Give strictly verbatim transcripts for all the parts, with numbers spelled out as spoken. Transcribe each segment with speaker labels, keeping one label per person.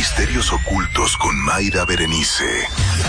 Speaker 1: Misterios ocultos con Mayra Berenice.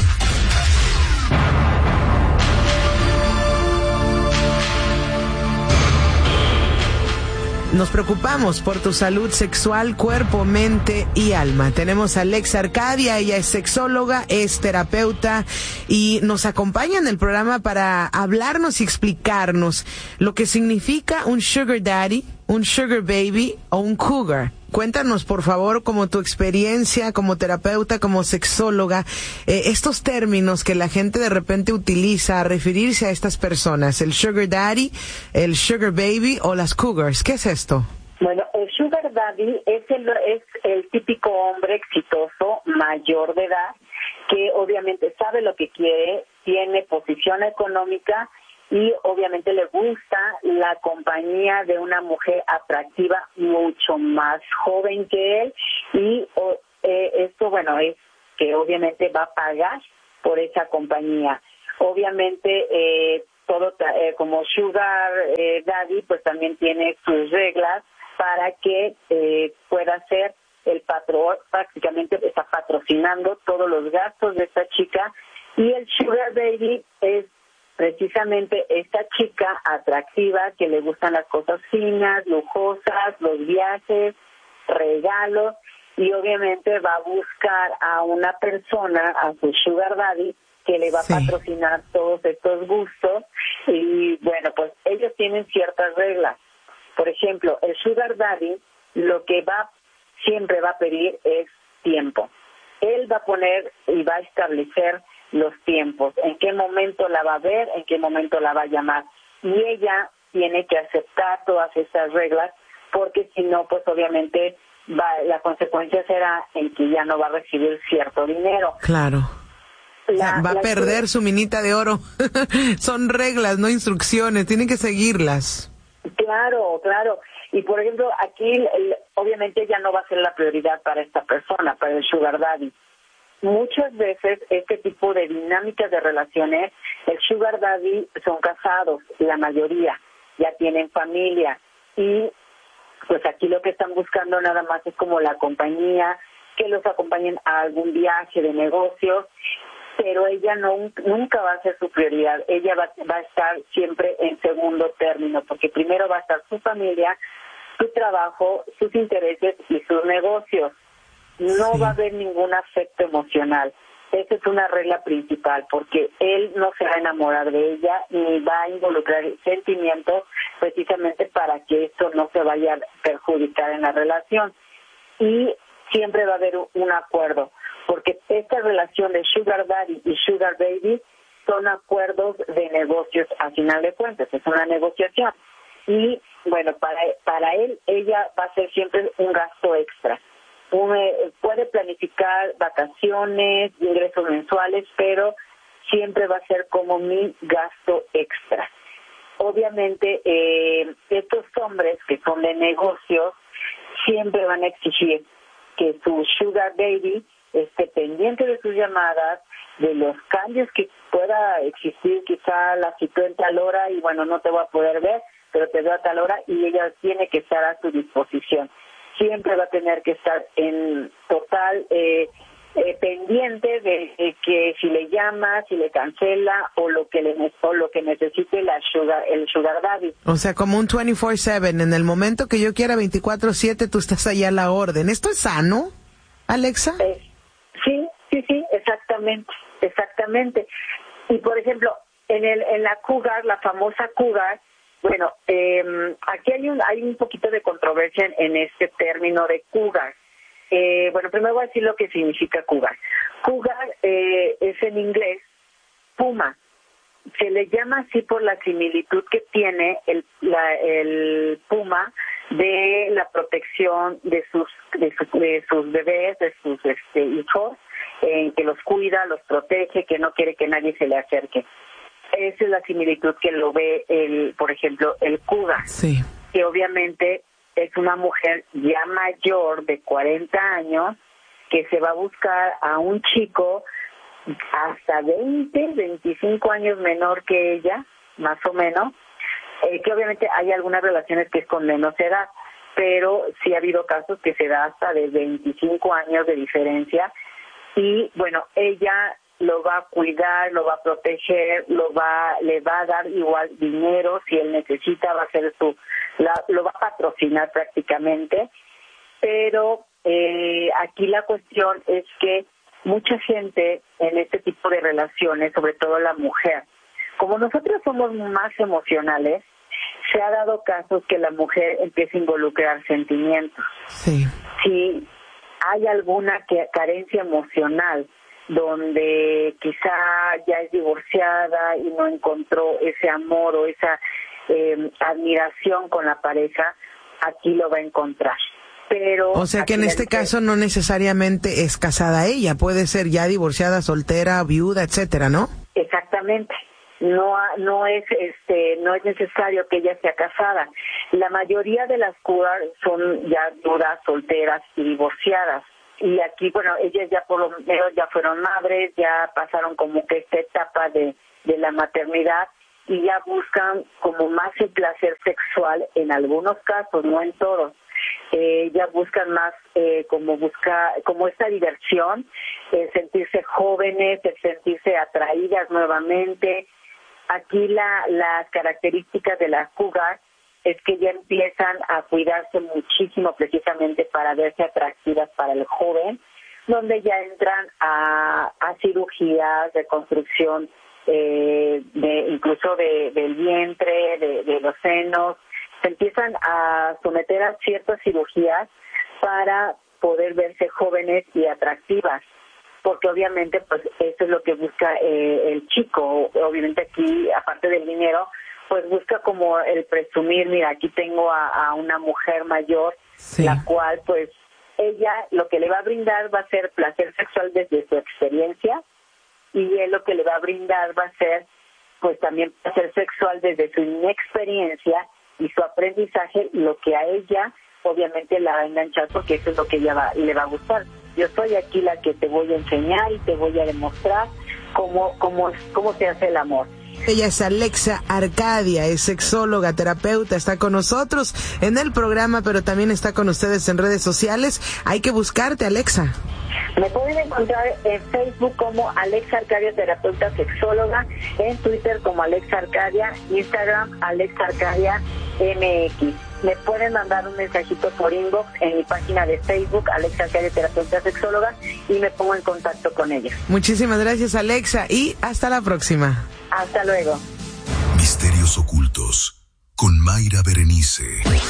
Speaker 2: Nos preocupamos por tu salud sexual, cuerpo, mente y alma. Tenemos a Alexa Arcadia, ella es sexóloga, es terapeuta y nos acompaña en el programa para hablarnos y explicarnos lo que significa un sugar daddy, un sugar baby o un cougar. Cuéntanos, por favor, como tu experiencia como terapeuta, como sexóloga, eh, estos términos que la gente de repente utiliza a referirse a estas personas, el sugar daddy, el sugar baby o las cougars. ¿Qué es esto?
Speaker 3: Bueno, el sugar daddy es el, es el típico hombre exitoso, mayor de edad, que obviamente sabe lo que quiere, tiene posición económica y obviamente le gusta la compañía de una mujer atractiva mucho más joven que él y eh, esto, bueno, es que obviamente va a pagar por esa compañía. Obviamente, eh, todo eh, como sugar eh, daddy, pues también tiene sus reglas para que eh, pueda ser el patrón, prácticamente está patrocinando todos los gastos de esta chica, y el sugar baby es precisamente esta chica atractiva que le gustan las cosas finas, lujosas, los viajes, regalos, y obviamente va a buscar a una persona, a su sugar daddy, que le va sí. a patrocinar todos estos gustos. Y bueno, pues ellos tienen ciertas reglas. Por ejemplo, el sugar daddy lo que va siempre va a pedir es tiempo. Él va a poner y va a establecer los tiempos, en qué momento la va a ver, en qué momento la va a llamar, y ella tiene que aceptar todas esas reglas, porque si no, pues obviamente va, la consecuencia será en que ya no va a recibir cierto dinero.
Speaker 2: Claro.
Speaker 3: La,
Speaker 2: va a
Speaker 3: la,
Speaker 2: perder la, su minita de oro. Son reglas, no instrucciones, tienen que seguirlas.
Speaker 3: Claro, claro. Y por ejemplo, aquí el, obviamente ya no va a ser la prioridad para esta persona, para el sugar daddy. Muchas veces este tipo de dinámicas de relaciones, el sugar daddy son casados, la mayoría ya tienen familia, y pues aquí lo que están buscando nada más es como la compañía, que los acompañen a algún viaje de negocios, pero ella no nunca va a ser su prioridad. Ella va, va a estar siempre en segundo término, porque primero va a estar su familia, su trabajo, sus intereses y sus negocios. No sí. va a haber ningún afecto emocional. Esa es una regla principal, porque él no se va a enamorar de ella ni va a involucrar sentimientos, precisamente para que esto no se vaya a perjudicar en la relación. Y siempre va a haber un acuerdo, porque esta relación de sugar daddy y sugar baby son acuerdos de negocios a final de cuentas, es una negociación. Y bueno, para, para él, ella va a ser siempre un gasto extra. Uno puede planificar vacaciones, ingresos mensuales, pero siempre va a ser como mi gasto extra. Obviamente, eh, estos hombres que son de negocios siempre van a exigir que su sugar baby esté pendiente de sus llamadas, de los cambios que pueda existir, quizá la citó en tal hora y bueno, no te voy a poder ver, pero te veo a tal hora, y ella tiene que estar a su disposición. Siempre va a tener que estar en total eh, eh, pendiente de, de que si le llama, si le cancela o lo que le o lo que necesite la sugar, el sugar daddy.
Speaker 2: O sea, como un veinticuatro siete, en el momento que yo quiera veinticuatro siete, tú estás allá a la orden. ¿Esto es sano, Alexa?
Speaker 3: Eh, sí, sí, sí, exactamente, exactamente. Y por ejemplo, en el en la cougar, la famosa cougar, bueno, eh, aquí hay un hay un poquito de controversia en, en este término de cougar. Eh, bueno, primero voy a decir lo que significa cougar. Cougar eh, es en inglés puma. Se le llama así por la similitud que tiene el, la, el puma de la protección de sus de, su, de sus bebés, de sus este, hijos, eh, que los cuida, los protege, que no quiere que nadie se le acerque. Esa es la similitud que lo ve, el, por ejemplo, el cougar,
Speaker 2: sí.
Speaker 3: que obviamente es una mujer ya mayor de cuarenta años que se va a buscar a un chico hasta veinte, veinticinco años menor que ella, más o menos, eh, que obviamente hay algunas relaciones que es con menos edad, pero sí ha habido casos que se da hasta de veinticinco años de diferencia y bueno, ella lo va a cuidar, lo va a proteger, lo va, le va a dar igual dinero si él necesita, va a hacer su, la, lo va a patrocinar prácticamente, pero eh, aquí la cuestión es que mucha gente en este tipo de relaciones, sobre todo la mujer, como nosotros somos más emocionales, se ha dado casos que la mujer empieza a involucrar sentimientos.
Speaker 2: Sí.
Speaker 3: Si hay alguna que, carencia emocional, donde quizá ya es divorciada y no encontró ese amor o esa eh, admiración con la pareja, aquí lo va a encontrar. Pero
Speaker 2: o sea que en este caso no necesariamente es casada ella, puede ser ya divorciada, soltera, viuda, etcétera, ¿no?
Speaker 3: Exactamente. No no es este no es necesario que ella sea casada. La mayoría de las curas son ya viudas, solteras y divorciadas. Y aquí, bueno, ellas ya por lo menos ya fueron madres, ya pasaron como que esta etapa de, de la maternidad y ya buscan como más el placer sexual en algunos casos, no en todos. Eh, ya buscan más eh, como busca como esta diversión, el sentirse jóvenes, el sentirse atraídas nuevamente. Aquí la, las características de las cougar es que ya empiezan a cuidarse muchísimo precisamente para verse atractivas para el joven, donde ya entran a, a cirugías de construcción, eh, de incluso de, del vientre, de, de los senos, se empiezan a someter a ciertas cirugías para poder verse jóvenes y atractivas, porque obviamente pues eso es lo que busca eh, el chico. Obviamente aquí, aparte del dinero, pues busca como el presumir, mira, aquí tengo a, a una mujer mayor, sí, la cual pues ella lo que le va a brindar va a ser placer sexual desde su experiencia y él lo que le va a brindar va a ser pues también placer sexual desde su inexperiencia y su aprendizaje, lo que a ella obviamente la va a enganchar porque eso es lo que ella va, le va a gustar. Yo soy aquí la que te voy a enseñar y te voy a demostrar cómo, cómo, cómo se hace el amor.
Speaker 2: Ella es Alexa Arcadia, es sexóloga, terapeuta, está con nosotros en el programa, pero también está con ustedes en redes sociales. Hay que buscarte, Alexa.
Speaker 3: Me pueden encontrar en Facebook como Alexa Arcadia, terapeuta sexóloga, en Twitter como Alexa Arcadia, Instagram Alexa Arcadia M X. Me pueden mandar un mensajito por inbox en mi página de Facebook, Alexa Arcadia, terapeuta sexóloga, y me pongo en contacto con ella.
Speaker 2: Muchísimas gracias, Alexa, y hasta la próxima.
Speaker 3: Hasta luego.
Speaker 1: Misterios ocultos con Mayra Berenice.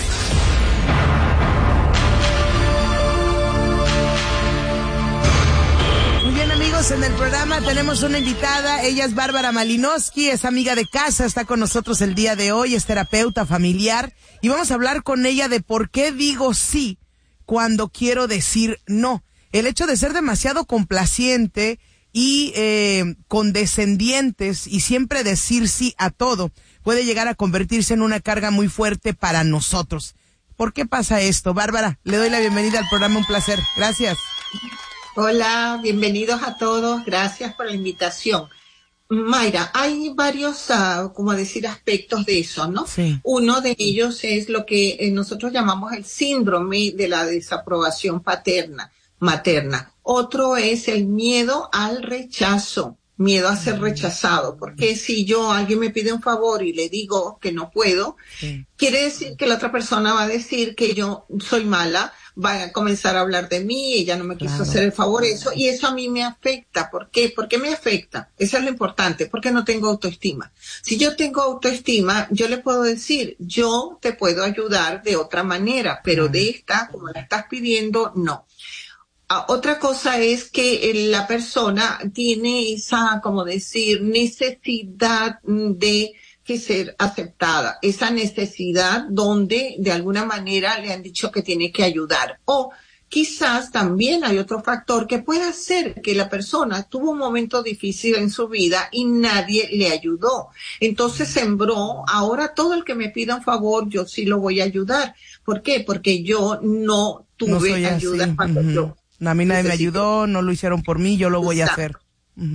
Speaker 2: En el programa tenemos una invitada, ella es Bárbara Malinowski, es amiga de casa, está con nosotros el día de hoy, es terapeuta familiar y vamos a hablar con ella de por qué digo sí cuando quiero decir no. El hecho de ser demasiado complaciente y eh, condescendientes y siempre decir sí a todo puede llegar a convertirse en una carga muy fuerte para nosotros. ¿Por qué pasa esto? Bárbara, le doy la bienvenida al programa, un placer. Gracias.
Speaker 4: Hola, bienvenidos a todos, gracias por la invitación. Mayra, hay varios, uh, como decir, aspectos de eso, ¿no?
Speaker 2: Sí.
Speaker 4: Uno de ellos es lo que eh, nosotros llamamos el síndrome de la desaprobación paterna, materna. Otro es el miedo al rechazo, miedo a ser rechazado, porque si yo, alguien me pide un favor y le digo que no puedo, sí, quiere decir que la otra persona va a decir que yo soy mala, va a comenzar a hablar de mí, ella no me quiso claro. hacer el favor, eso, y eso a mí me afecta. ¿Por qué? ¿Por qué me afecta? Eso es lo importante, porque no tengo autoestima. Si yo tengo autoestima, yo le puedo decir, yo te puedo ayudar de otra manera, pero claro. de esta, como la estás pidiendo, no. Ah, otra cosa es que la persona tiene esa, como decir, necesidad de que ser aceptada, esa necesidad donde de alguna manera le han dicho que tiene que ayudar. O quizás también hay otro factor que puede ser que la persona tuvo un momento difícil en su vida y nadie le ayudó. Entonces sembró, ahora todo el que me pida un favor, yo sí lo voy a ayudar. ¿Por qué? Porque yo no tuve no ayuda así. cuando uh-huh. yo...
Speaker 2: A mí nadie necesito. me ayudó, no lo hicieron por mí, yo lo voy Exacto. a hacer. Uh-huh.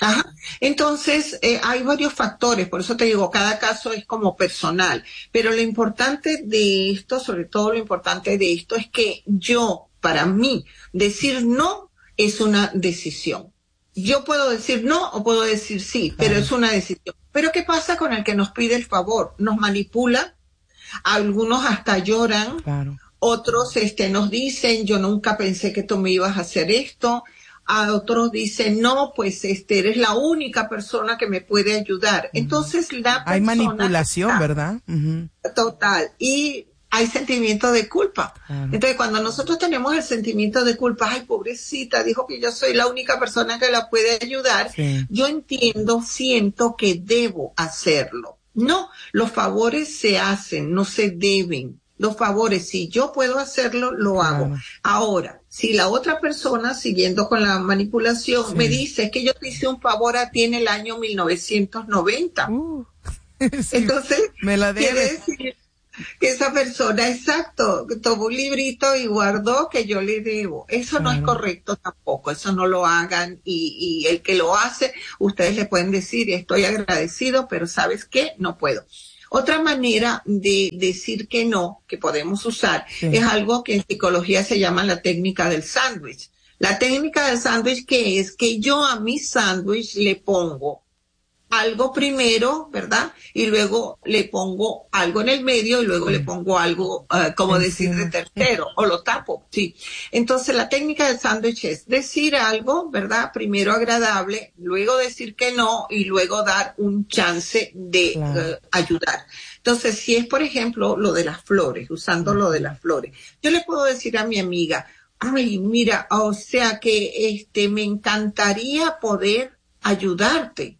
Speaker 4: Ajá. Entonces, eh, hay varios factores, por eso te digo, cada caso es como personal, pero lo importante de esto, sobre todo lo importante de esto, es que yo, para mí, decir no es una decisión. Yo puedo decir no o puedo decir sí, pero es una decisión. Pero ¿qué pasa con el que nos pide el favor? Nos manipula, algunos hasta lloran, claro. Otros este, nos dicen, yo nunca pensé que tú me ibas a hacer esto. A otros dicen, no, pues este, eres la única persona que me puede ayudar. Uh-huh. Entonces la persona...
Speaker 2: Hay manipulación, está, ¿verdad? Uh-huh.
Speaker 4: Total. Y hay sentimiento de culpa. Uh-huh. Entonces cuando nosotros tenemos el sentimiento de culpa, ay, pobrecita, dijo que yo soy la única persona que la puede ayudar, sí. Yo entiendo, siento que debo hacerlo. No, los favores se hacen, no se deben. Los favores, si yo puedo hacerlo, lo hago. Claro. Ahora, si la otra persona, siguiendo con la manipulación, sí. Me dice que yo te hice un favor a ti en el año mil novecientos noventa. Uh, sí, entonces,
Speaker 2: me la
Speaker 4: quiere decir que esa persona, exacto, tomó un librito y guardó que yo le debo. Eso claro. No es correcto tampoco, eso no lo hagan. Y, y el que lo hace, ustedes le pueden decir, estoy agradecido, pero ¿sabes qué? No puedo. Otra manera de decir que no, que podemos usar, sí. Es algo que en psicología se llama la técnica del sándwich. La técnica del sándwich, que es que yo a mi sándwich le pongo algo primero, ¿verdad? Y luego le pongo algo en el medio y luego sí. Le pongo algo, uh, como sí, decir, de tercero, o lo tapo, sí. Entonces la técnica del sándwich es decir algo, ¿verdad? Primero agradable, luego decir que no y luego dar un chance de claro. uh, ayudar. Entonces, si es, por ejemplo, lo de las flores, usando lo de las flores, yo le puedo decir a mi amiga, ay, mira, o sea que este me encantaría poder ayudarte,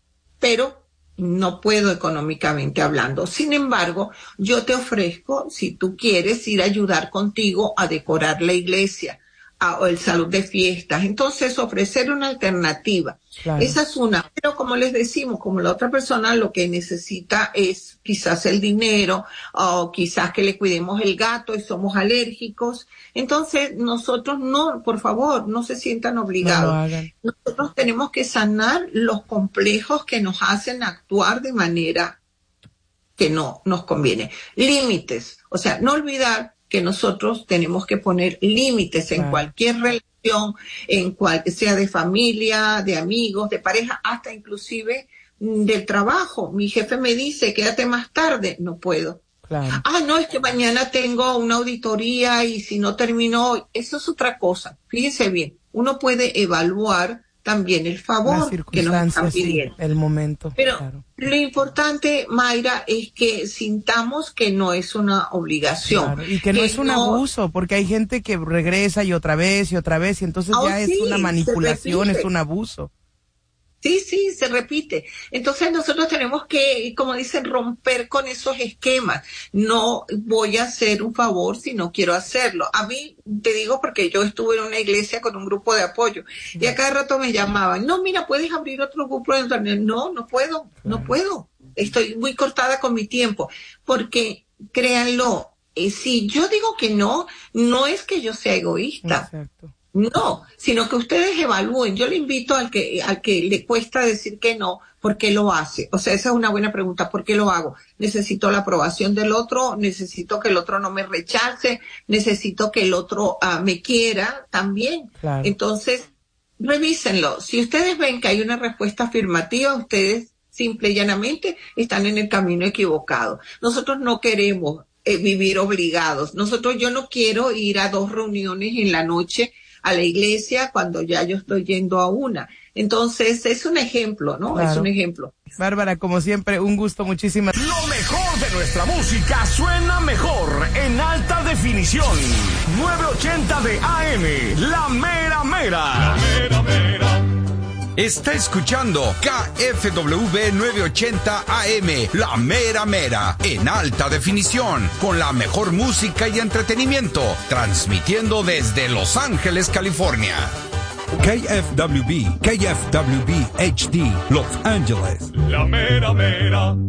Speaker 4: pero no puedo económicamente hablando. Sin embargo, yo te ofrezco, si tú quieres, ir a ayudar contigo a decorar la iglesia, a, o el salón de fiestas. Entonces, ofrecer una alternativa. Claro. Esa es una. Pero como les decimos, como la otra persona lo que necesita es quizás el dinero, o quizás que le cuidemos el gato y somos alérgicos. Entonces, nosotros no, por favor, no se sientan obligados. No nosotros tenemos que sanar los complejos que nos hacen actuar de manera que no nos conviene. Límites. O sea, no olvidar que nosotros tenemos que poner límites en claro. Cualquier relación, en cual sea de familia, de amigos, de pareja, hasta inclusive del trabajo. Mi jefe me dice, quédate más tarde, no puedo. Claro. Ah, no, es que mañana tengo una auditoría y si no termino hoy, eso es otra cosa. Fíjense bien, uno puede evaluar también el favor que nos están pidiendo.
Speaker 2: Sí, el momento.
Speaker 4: Pero
Speaker 2: claro.
Speaker 4: Lo importante, Mayra, es que sintamos que no es una obligación.
Speaker 2: Claro, y que no que es un no... abuso, porque hay gente que regresa y otra vez y otra vez, y entonces oh, ya sí, es una manipulación, es un abuso.
Speaker 4: Sí, sí, se repite. Entonces nosotros tenemos que, como dicen, romper con esos esquemas. No voy a hacer un favor si no quiero hacerlo. A mí, te digo porque yo estuve en una iglesia con un grupo de apoyo y a cada rato me llamaban, no, mira, ¿puedes abrir otro grupo de internet? No, no puedo, no puedo. Estoy muy cortada con mi tiempo. Porque, créanlo, eh, si yo digo que no, no es que yo sea egoísta. Exacto. No, sino que ustedes evalúen. Yo le invito al que al que le cuesta decir que no, ¿por qué lo hace? O sea, esa es una buena pregunta. ¿Por qué lo hago? Necesito la aprobación del otro, necesito que el otro no me rechace, necesito que el otro uh, me quiera también. Claro. Entonces, revísenlo. Si ustedes ven que hay una respuesta afirmativa, ustedes simple y llanamente están en el camino equivocado. Nosotros no queremos eh, vivir obligados. Nosotros, yo no quiero ir a dos reuniones en la noche a la iglesia cuando ya yo estoy yendo a una. Entonces, es un ejemplo, ¿no? Claro. Es un ejemplo.
Speaker 2: Bárbara, como siempre, un gusto, muchísimas.
Speaker 5: Lo mejor de nuestra música suena mejor en alta definición. novecientos ochenta de A M, La Mera Mera. La Mera Mera. Está escuchando K F W novecientos ochenta A M, La Mera Mera, en alta definición, con la mejor música y entretenimiento, transmitiendo desde Los Ángeles, California.
Speaker 6: K F W B, K F W B H D, Los Ángeles.
Speaker 5: La Mera Mera.